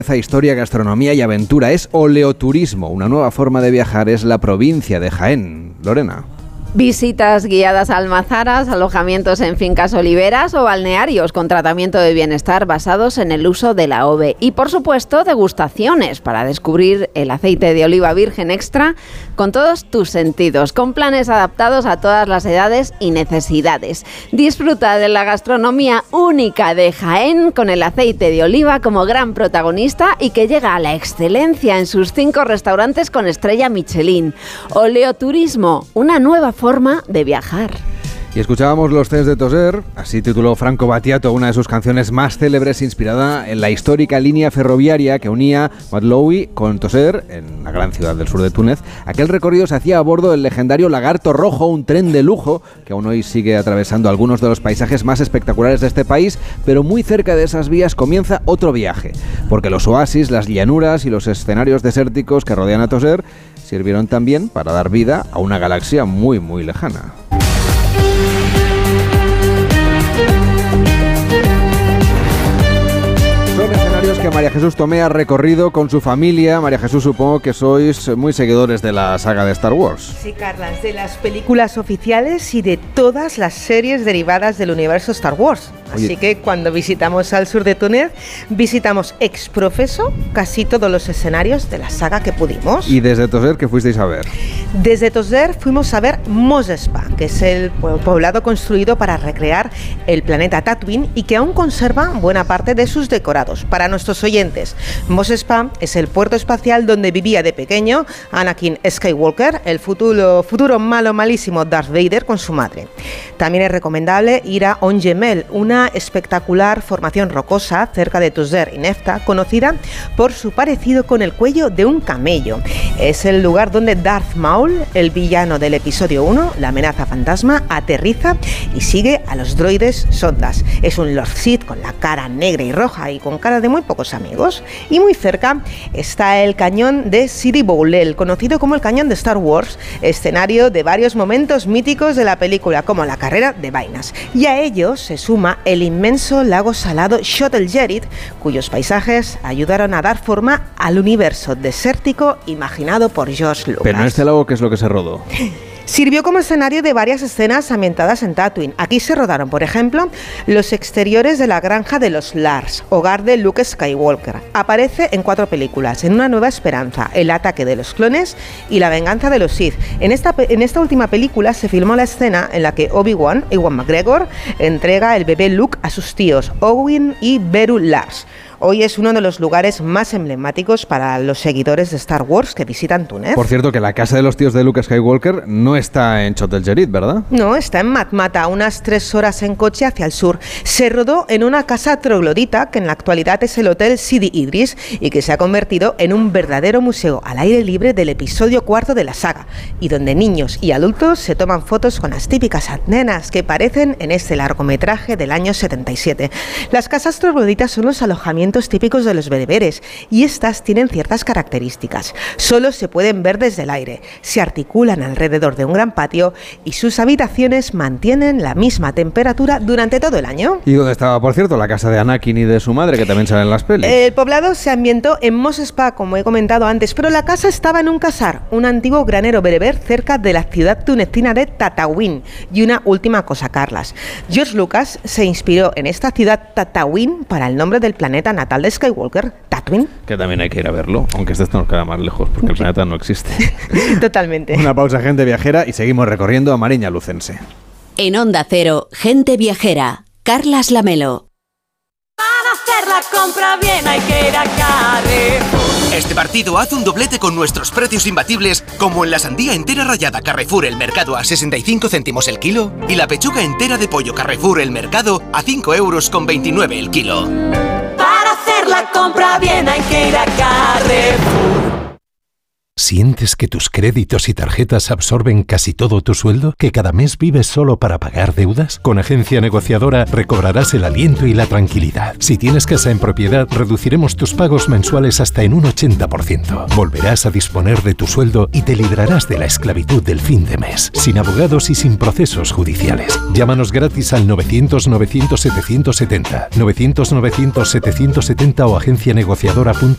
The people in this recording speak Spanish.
Historia, gastronomía y aventura. Es oleoturismo, una nueva forma de viajar. Es la provincia de Jaén. Lorena. Visitas guiadas a almazaras, alojamientos en fincas oliveras o balnearios con tratamiento de bienestar basados en el uso de la AOVE. Y por supuesto, degustaciones para descubrir el aceite de oliva virgen extra con todos tus sentidos, con planes adaptados a todas las edades y necesidades. Disfruta de la gastronomía única de Jaén con el aceite de oliva como gran protagonista y que llega a la excelencia en sus 5 restaurantes con estrella Michelin. Oleoturismo, una nueva forma de viajar. Y escuchábamos Los Cents de Toser, así tituló Franco Battiato una de sus canciones más célebres, inspirada en la histórica línea ferroviaria que unía Matloui con Toser, en la gran ciudad del sur de Túnez. Aquel recorrido se hacía a bordo del legendario Lagarto Rojo, un tren de lujo que aún hoy sigue atravesando algunos de los paisajes más espectaculares de este país, pero muy cerca de esas vías comienza otro viaje, porque los oasis, las llanuras y los escenarios desérticos que rodean a Toser sirvieron también para dar vida a una galaxia muy, muy lejana. Son escenarios que María Jesús Tomé ha recorrido con su familia. María Jesús, supongo que sois muy seguidores de la saga de Star Wars. Sí, Carlas, de las películas oficiales y de todas las series derivadas del universo Star Wars. Oye. Así que cuando visitamos al sur de Túnez, visitamos ex profeso casi todos los escenarios de la saga que pudimos. ¿Y desde Toser qué fuisteis a ver? Desde Toser fuimos a ver Mos Espa, que es el poblado construido para recrear el planeta Tatooine y que aún conserva buena parte de sus decorados. Para nuestros oyentes, Mos Espa es el puerto espacial donde vivía de pequeño Anakin Skywalker, el futuro malísimo Darth Vader con su madre. También es recomendable ir a Ongemel, una espectacular formación rocosa cerca de Toser y Nefta, conocida por su parecido con el cuello de un camello. Es el lugar donde Darth Maul, el villano del episodio 1, la amenaza fantasma, aterriza y sigue a los droides sondas. Es un Lord Sith con la cara negra y roja y con cara de muy pocos amigos. Y muy cerca está el cañón de Sidi Boulel, conocido como el cañón de Star Wars, escenario de varios momentos míticos de la película, como la carrera de vainas. Y a ello se suma el inmenso lago salado Château Gerit, cuyos paisajes ayudaron a dar forma al universo desértico imaginado por George Lucas. Pero en este lago, ¿qué es lo que se rodó? Sirvió como escenario de varias escenas ambientadas en Tatooine. Aquí se rodaron, por ejemplo, los exteriores de la granja de los Lars, hogar de Luke Skywalker. Aparece en 4 películas, en Una nueva esperanza, El ataque de los clones y La venganza de los Sith. En esta última película se filmó la escena en la que Obi-Wan, Ewan McGregor, entrega el bebé Luke a sus tíos, Owen y Beru Lars. Hoy es uno de los lugares más emblemáticos para los seguidores de Star Wars que visitan Túnez. Por cierto, que la casa de los tíos de Luke Skywalker no está en Château Gerit, ¿verdad? No, está en Matmata, unas 3 horas en coche hacia el sur. Se rodó en una casa troglodita que en la actualidad es el Hotel Sidi Idris y que se ha convertido en un verdadero museo al aire libre del episodio 4 de la saga, y donde niños y adultos se toman fotos con las típicas antenas que aparecen en este largometraje del año 77. Las casas trogloditas son los alojamientos típicos de los bereberes y estas tienen ciertas características. Solo se pueden ver desde el aire, se articulan alrededor de un gran patio y sus habitaciones mantienen la misma temperatura durante todo el año. ¿Y dónde estaba, por cierto, la casa de Anakin y de su madre, que también salen en las pelis? El poblado se ambientó en Mos Espa, como he comentado antes, pero la casa estaba en un casar, un antiguo granero bereber cerca de la ciudad tunecina de Tatooine. Y una última cosa, Carlas. George Lucas se inspiró en esta ciudad Tatooine para el nombre del planeta natal de Skywalker, Tatooine. Que también hay que ir a verlo, aunque este nos queda más lejos, porque el planeta no existe. Totalmente. Una pausa, gente viajera, y seguimos recorriendo a Mariña Lucense. En Onda Cero, gente viajera, Carlas Lamelo. Para hacer la compra bien hay que ir a Carrefour. Este partido hace un doblete con nuestros precios imbatibles, como en la sandía entera rallada Carrefour El Mercado a 65 céntimos el kilo y la pechuga entera de pollo Carrefour El Mercado a 5,29 € el kilo. Para hacer la compra bien hay que ir a Carrefour. ¿Sientes que tus créditos y tarjetas absorben casi todo tu sueldo? ¿Que cada mes vives solo para pagar deudas? Con Agencia Negociadora recobrarás el aliento y la tranquilidad. Si tienes casa en propiedad, reduciremos tus pagos mensuales hasta en un 80%. Volverás a disponer de tu sueldo y te librarás de la esclavitud del fin de mes, sin abogados y sin procesos judiciales. Llámanos gratis al 900-900-770, 900-900-770 o agencianegociadora.es.